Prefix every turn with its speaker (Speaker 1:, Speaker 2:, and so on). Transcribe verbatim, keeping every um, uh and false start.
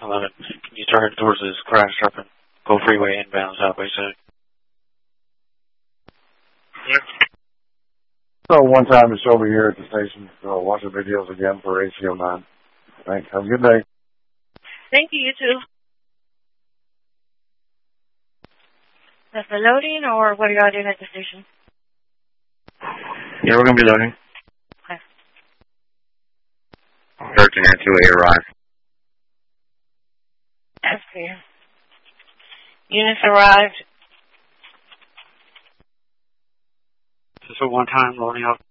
Speaker 1: eleven. Can you turn towards this crash truck and go freeway inbound Southway side? Yep.
Speaker 2: So one time it's over here at the station. So watch the videos again for A C O nine. Thanks. Have a good day.
Speaker 3: Thank you, you too. That's the loading, or what are y'all doing at the station?
Speaker 4: Yeah, we're going to be loading.
Speaker 3: Okay.
Speaker 4: thirteen and two A arrive.
Speaker 3: That's clear. Units arrived.
Speaker 1: Just a one time loading up.